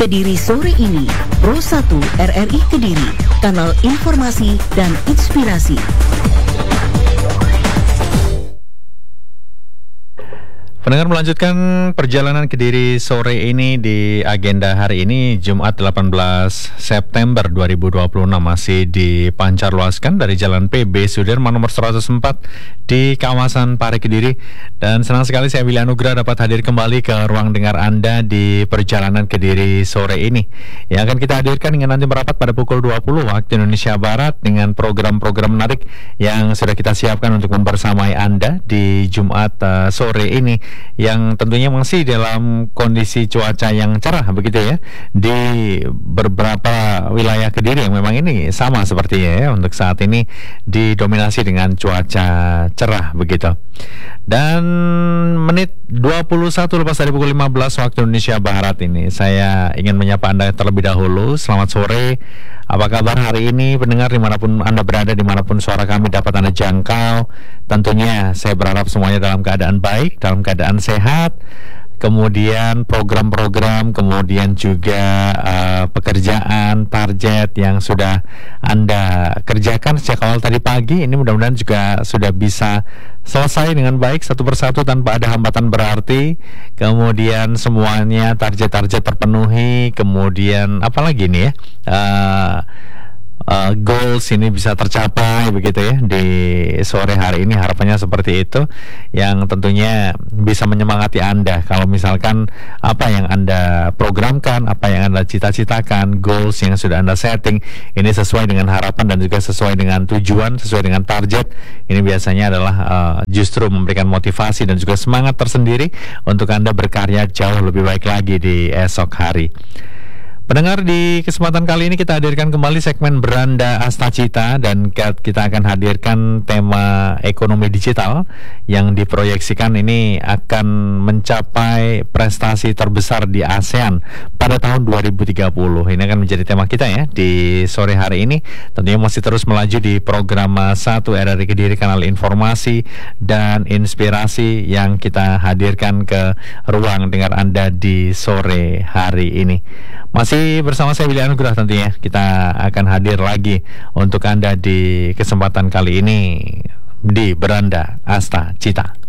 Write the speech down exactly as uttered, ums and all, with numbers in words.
Kediri sore ini, Pro satu R R I Kediri, kanal informasi dan inspirasi. Pendengar, melanjutkan perjalanan Kediri sore ini di agenda hari ini Jumat delapan belas September dua ribu dua puluh enam masih dipancarluaskan dari Jalan P B Sudirman nomor seratus empat di kawasan Pare Kediri, dan senang sekali saya Willy Anugrah dapat hadir kembali ke ruang dengar Anda di perjalanan Kediri sore ini yang akan kita hadirkan dengan nanti merapat pada pukul dua puluh waktu Indonesia Barat dengan program-program menarik yang sudah kita siapkan untuk membersamai Anda di Jumat uh, sore ini, yang tentunya masih dalam kondisi cuaca yang cerah begitu ya di beberapa wilayah Kediri yang memang ini sama sepertinya ya untuk saat ini didominasi dengan cuaca cerah begitu. Dan menit dua puluh satu lepas dari pukul lima belas waktu Indonesia Barat ini saya ingin menyapa Anda terlebih dahulu. Selamat sore, apa kabar hari ini pendengar dimanapun Anda berada, dimanapun suara kami dapat Anda jangkau. Tentunya saya berharap semuanya dalam keadaan baik, dalam keadaan sehat, kemudian program-program, kemudian juga uh, pekerjaan, target yang sudah Anda kerjakan sejak awal tadi pagi ini mudah-mudahan juga sudah bisa selesai dengan baik satu persatu tanpa ada hambatan berarti. Kemudian semuanya target-target terpenuhi, kemudian apalagi nih ya, uh, Uh, goals ini bisa tercapai begitu ya di sore hari ini, harapannya seperti itu, yang tentunya bisa menyemangati Anda kalau misalkan apa yang Anda programkan, apa yang Anda cita-citakan, goals yang sudah Anda setting ini sesuai dengan harapan dan juga sesuai dengan tujuan, sesuai dengan target. Ini biasanya adalah uh, justru memberikan motivasi dan juga semangat tersendiri untuk Anda berkarya jauh lebih baik lagi di esok hari. Pendengar, di kesempatan kali ini kita hadirkan kembali segmen Beranda Asta Cita, dan kita akan hadirkan tema ekonomi digital yang diproyeksikan ini akan mencapai prestasi terbesar di ASEAN pada tahun dua ribu tiga puluh. Ini akan menjadi tema kita ya di sore hari ini. Tentunya masih terus melaju di program satu R R I Kediri, kanal informasi dan inspirasi yang kita hadirkan ke ruang dengar Anda di sore hari ini. Masih bersama saya Willy Anugrah tentunya. Kita akan hadir lagi untuk Anda di kesempatan kali ini di Beranda Asta Cita.